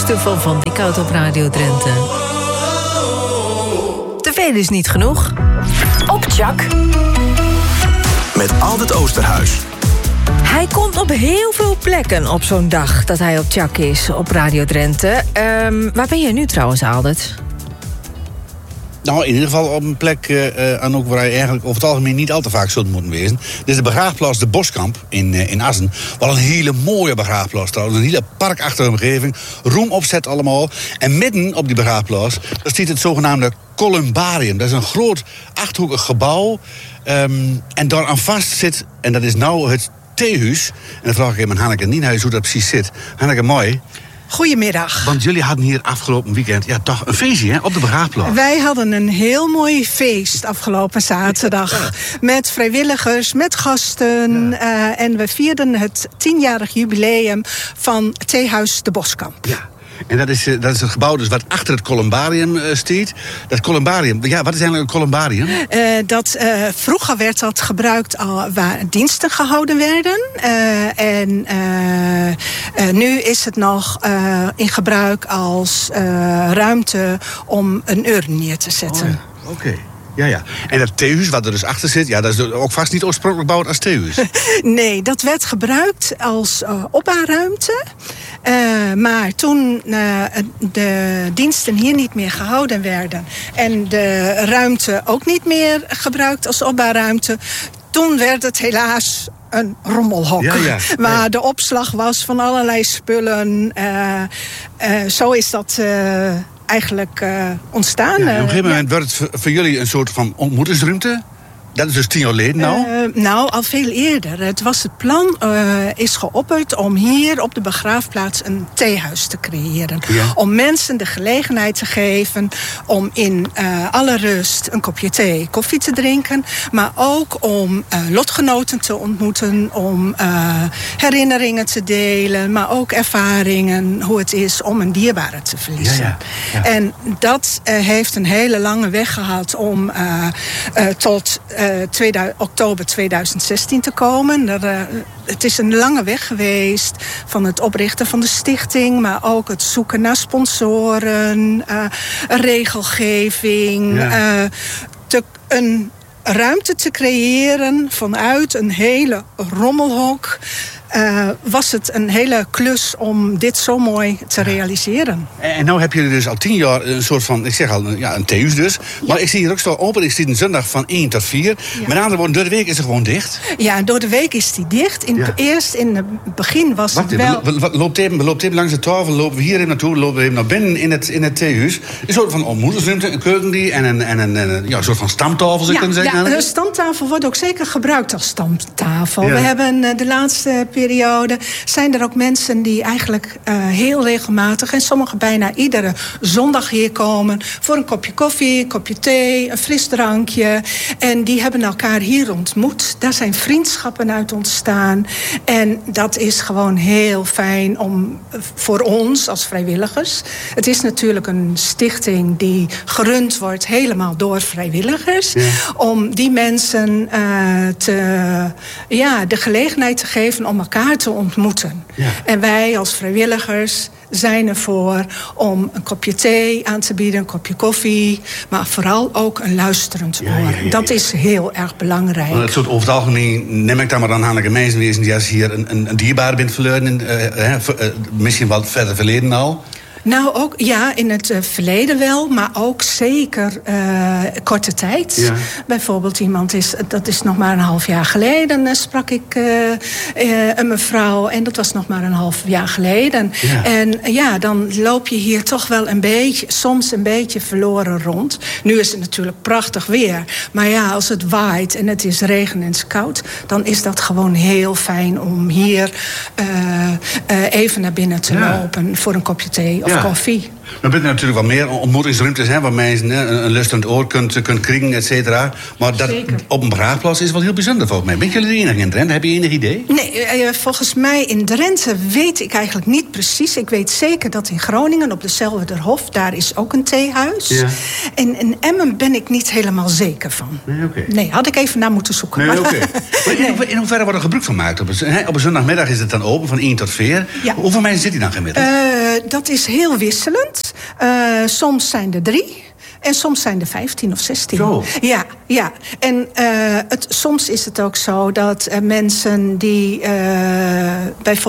nieuwste van Dikhout op Radio Drenthe. Tevreden is niet genoeg. Op Tjak. Met Aldert Oosterhuis. Hij komt op heel veel plekken op zo'n dag dat hij op Tjak is op Radio Drenthe. Waar ben je nu trouwens, Aldert? Nou, in ieder geval op een plek aan ook waar je eigenlijk over het algemeen niet al te vaak zult moeten wezen. Dit is de begraafplaats De Boskamp in Assen. Wel een hele mooie begraafplaats trouwens. Een hele parkachtige omgeving. Roemopzet allemaal. En midden op die begraafplaats, daar staat het zogenaamde columbarium. Dat is een groot achthoekig gebouw. En daar aan vast zit, en dat is nou het theehuis. En dan vraag ik even aan Hanneke Nienhuis hoe dat precies zit. Hanneke, mooi. Goedemiddag. Want jullie hadden hier afgelopen weekend toch een feestje, hè, op de begraafplaats. Wij hadden een heel mooi feest afgelopen zaterdag. Ja. Met vrijwilligers, met gasten. Ja. En we vierden het 10-jarig jubileum van Theehuis De Boskamp. Ja. En dat is het gebouw dus wat achter het columbarium staat. Dat columbarium, ja, wat is eigenlijk een columbarium? Vroeger werd dat gebruikt waar diensten gehouden werden. Nu is het nog in gebruik als ruimte om een urn neer te zetten. Oh, oké. Ja. En dat theehuis wat er dus achter zit, ja, dat is ook vast niet oorspronkelijk gebouwd als theehuis. Nee, dat werd gebruikt als opbaarruimte. Maar toen de diensten hier niet meer gehouden werden en de ruimte ook niet meer gebruikt als opbaarruimte, toen werd het helaas een rommelhok. Ja. Waar de opslag was van allerlei spullen. Zo is dat eigenlijk ontstaan. Ja, en op een gegeven moment werd het voor jullie een soort van ontmoetingsruimte. Dat is dus 10 jaar geleden nou, al veel eerder. Het plan is geopperd om hier op de begraafplaats een theehuis te creëren. Ja. Om mensen de gelegenheid te geven om in alle rust een kopje thee, koffie te drinken. Maar ook om lotgenoten te ontmoeten, om herinneringen te delen. Maar ook ervaringen, hoe het is om een dierbare te verliezen. Ja. En dat heeft een hele lange weg gehad om tot oktober 2016 te komen. Het is een lange weg geweest van het oprichten van de stichting, maar ook het zoeken naar sponsoren, regelgeving, een ruimte te creëren vanuit een hele rommelhok. Was het een hele klus om dit zo mooi te realiseren. En nou heb je dus al 10 jaar een soort van, ik zeg al, een theehuis dus. Ja. Maar ik zie hier ook zo open, ik zie een zondag van 1 tot 4. Ja. Met andere woorden, door de week is het gewoon dicht? Ja, door de week is die dicht. Eerst in het begin was het wel. We lopen even langs de tafel, lopen we hier even naartoe, lopen we even naar binnen in het theehuis. Een soort van ontmoetingsruimte, een keuken en een soort van stamtafel, zou je kunnen zeggen. Ja, de stamtafel wordt ook zeker gebruikt als stamtafel. Ja. We hebben de laatste periode zijn er ook mensen die eigenlijk heel regelmatig en sommigen bijna iedere zondag hier komen voor een kopje koffie, een kopje thee, een fris drankje. En die hebben elkaar hier ontmoet. Daar zijn vriendschappen uit ontstaan. En dat is gewoon heel fijn voor ons als vrijwilligers. Het is natuurlijk een stichting die gerund wordt helemaal door vrijwilligers. Ja. Om die mensen de gelegenheid te geven om elkaar te ontmoeten. Ja. En wij als vrijwilligers zijn ervoor om een kopje thee aan te bieden, een kopje koffie, maar vooral ook een luisterend oor. Ja. Dat is heel erg belangrijk. Het soort over het algemeen neem ik dan maar aan Hanneke Meijzenwezen die als hier een dierbare bent verloren, misschien wat verder verleden al. Nou, ook in het verleden wel, maar ook zeker korte tijd. Ja. Bijvoorbeeld dat is nog maar een half jaar geleden, sprak ik een mevrouw, en dat was nog maar een half jaar geleden. Ja. En dan loop je hier toch wel soms een beetje verloren rond. Nu is het natuurlijk prachtig weer, maar als het waait en het is regen en het is koud, dan is dat gewoon heel fijn om hier even naar binnen te lopen voor een kopje thee of koffie. Dan ben je natuurlijk wel meer ontmoetingsruimtes, waar mensen een lustend oor kunt krijgen, et cetera. Maar dat op een begraafplaats is wel heel bijzonder volgens mij. Ben jullie de enige in Drenthe? Heb je enig idee? Nee, volgens mij in Drenthe weet ik eigenlijk niet precies. Ik weet zeker dat in Groningen op de Selwerderhof, daar is ook een theehuis. Ja. En in Emmen ben ik niet helemaal zeker van. Nee, had ik even naar moeten zoeken. In hoeverre wordt er gebruik van gemaakt? Op een zondagmiddag is het dan open van 1 tot 4. Ja. Hoeveel mensen zitten dan gemiddeld? Dat is heel wisselend. Soms zijn er 3. En soms zijn er 15 of 16. Zo. Ja. En soms is het ook zo dat mensen die bijvoorbeeld